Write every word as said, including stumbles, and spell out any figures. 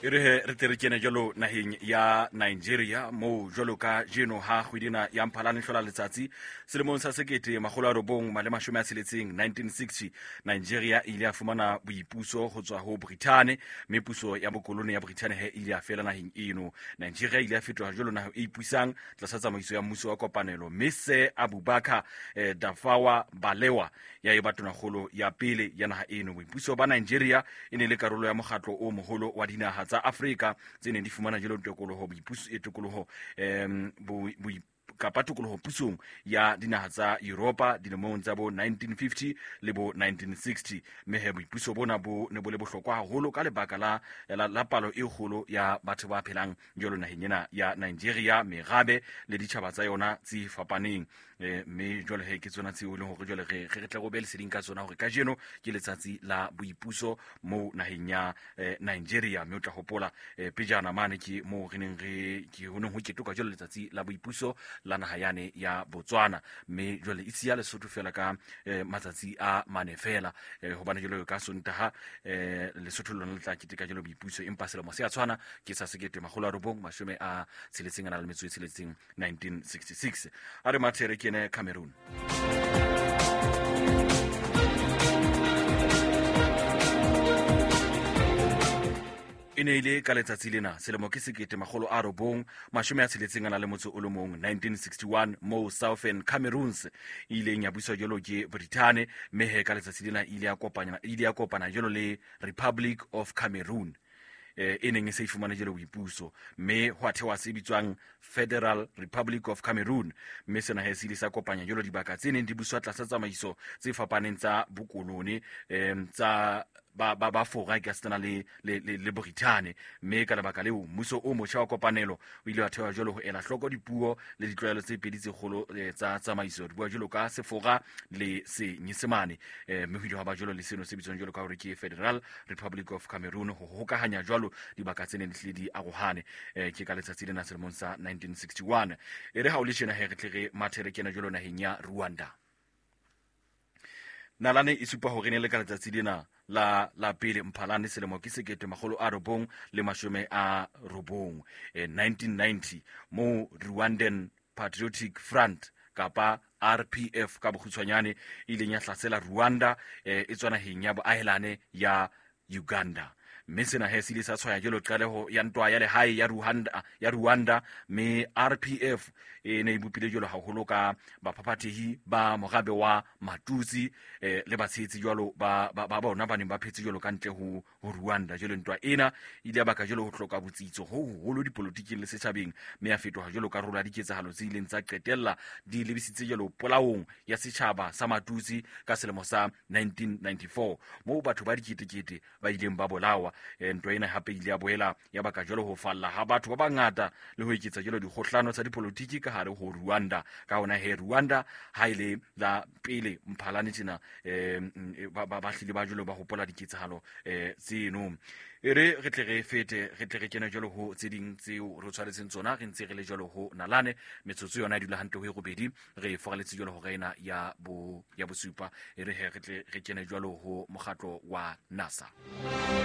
e re re tere kene jalo naheng ya Nigeria mo jalo ka jeno ha khwedina ya Mphalane hlola letsatsi selemong sa sekete magolo a robong male mashome a tsheletseng nineteen sixty Nigeria ile ya fumana boipuso ho tswa ho Britain mme puso ya bokolone ya Britain he ile ya fela naheng eno. Nigeria ile ya fetoha jalo naho e ipusang tlasa tsamaiso ya mmuso wa kopanelo Mise Abubakar eh, Tafawa Balewa ya e batona kholo ya pele ya naha eno. Boipuso ba Nigeria ene le karolo ya mokgatlo o moholo wa dinaha tsa Afrika tsene di fumana jelo tokoloho boipuso e tokoloho em bo kapa tokoloho pusong ya dinaha tsa Europa dilemong tsa bo nineteen fifty le bo nineteen sixty. Mehe boipuso bona bo ne bo le bohlokwa haholo ka lebaka la la, la palo e kgolo ya batho ba phelang jelo naheng ena ya Nigeria, merabe le ditjhaba tsa yona tsi fapaneng. Eh, me jole he ke tsona tse o le hore jole re re tla go bele seding ka tsona hore ka jeno ke letsatsi la boipuso mo naheng ya eh, Nigeria. Me o tla hopola eh, pejana mane ke mo re neng re ke ho neng ho ketuka jole letsatsi la boipuso la naha yane ya Botswana. Me jole itse ya Lesotho fela ka eh, matsatsi a mane fela eh, hobane jole ka Sontaha eh, Lesotho lona le tla ketika jole boipuso empa selemo se a tshwana ke sa sekete magolo a robong mashome a tsheletseng ana le metso e tsheletseng nineteen sixty-six. Are mathere ke ne Cameroon. Ene ile ka letsatsi lena selemo ke sekete magolo a robong mashome a tsheletseng ana le motso o le mong nineteen sixty-one mo Southern Cameroons ile nya buso jolo ke Britain mehe ka letsatsi lena ile ya kopana ile ya kopana jolo le Republic of Cameroon. Eh, e neng e se ifumana jelo boipuso mme ho athewa se bitswang Federal Republic of Cameroon mme sena he se sa kopanya jelo dibaka tse neng di buswa tlasa tsamaiso tse fapaneng tsa bokolone em tsa ba ba ba fora ke stana le le le Britain mme ka lebaka leo mmuso o motjha wa kopanelo o ile wa thewa jelo ho ela hloko dipuo le ditlwaelo tse pedi tse kgolo tsa tsamaiso di bua jelo ka sefora le se nyesemane eh, mme ho ile ha ba jelo le seno se bitswang jelo ka hore ke Federal Republic of Cameroon ho hokahanya jalo dibaka tsene di hle di arohane eh, ke ka letsatsi lena selemong sa nineteen sixty-one. E re ha o le tjena he re tle re mathere kena jelo naheng ya Rwanda. Nalane e supa hore ne le ka letsatsi lena la la pele Mphalane selemo ke sekete magolo a robong le mashome a robong eh, nineteen ninety mo Rwandan Patriotic Front kapa R P F ka bokgutshwanyane ile nya hlasela Rwanda eh, e tswana heng ya boahelane ya Uganda. Mme sena he se ile sa tshwaya jelo qaleho ya ntwa ya lehae ya Rwanda ya Rwanda me R P F e ne ibupile jelo haholo ka baphapathehi ba morabe wa Matutsi eh, le batshetsi jalo ba ba bona ba ne ba phetse jelo ka ntle ho Rwanda. Jelo ntwa ena ile ba ka jelo ho hloka botsitso ho holo dipolotiki le setjhabeng mme ya fetoha jelo ka rola diketsahalo tse ileng tsa qetella di lebisitse jelo polaong ya setjhaba sa Matutsi ka selemo sa nineteen ninety-four mo batho ba diketekete ba ileng ba bolawa. Ntwa ena hape ile ya boela ya baka jelo ho falla ha batho ba bangata le ho eketsa jelo dikgohlano tsa dipolotiki ka hare ho Rwanda ka hona he Rwanda ha ile la pele Mphalane tsena eh ba ba hlile ba jelo ba hopola diketsahalo eh tseno. Ere re tle re fete re tle re kena jelo ho tseding tseo re tshwaretseng tsona re ntse re le jelo ho Nalane metsotso yona e dula hantle ho e robedi re foraletse jelo ho rena ya bo ya bosupa ere he re tle re kena jelo ho mokgatlo wa NASA.